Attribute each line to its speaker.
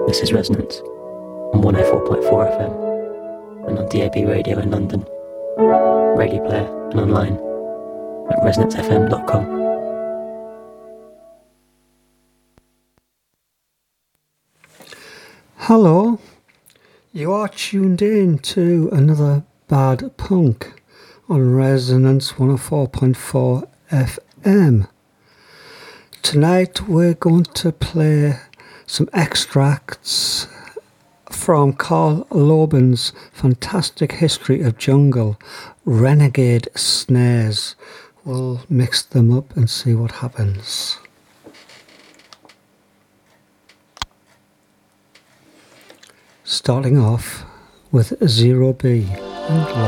Speaker 1: This is Resonance on 104.4 FM and on DAB radio in London, Radio Player and online at resonancefm.com.
Speaker 2: Hello, you are tuned in to another Bad Punk on Resonance 104.4 FM. Tonight we're going to play some extracts from Carl Loben's fantastic history of jungle, Renegade Snares. We'll mix them up and see what happens. Starting off with Zero B and